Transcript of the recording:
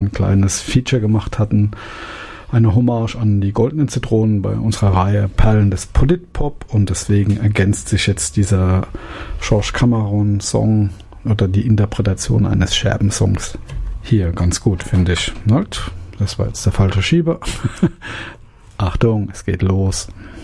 ein kleines Feature gemacht hatten. Eine Hommage an die Goldenen Zitronen bei unserer Reihe Perlen des Politpop, und deswegen ergänzt sich jetzt dieser Georges Cameron-Song oder die Interpretation eines Scherben-Songs hier ganz gut, finde ich. Das war jetzt der falsche Schieber. Achtung, es geht los.